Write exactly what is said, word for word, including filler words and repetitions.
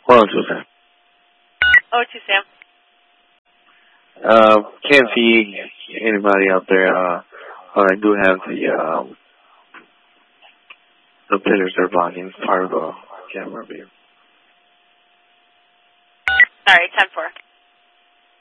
one oh two, Sam. oh two, Sam. Uh, can't see anybody out there. Uh, but I do have the, um, the pictures they're blocking part of the camera view. Sorry, ten four.